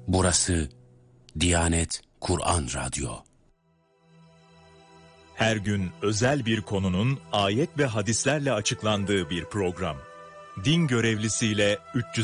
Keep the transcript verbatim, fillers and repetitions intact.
Burası Diyanet Kur'an Radyo. Her gün özel bir konunun ayet ve hadislerle açıklandığı bir program. Din görevlisiyle üç yüz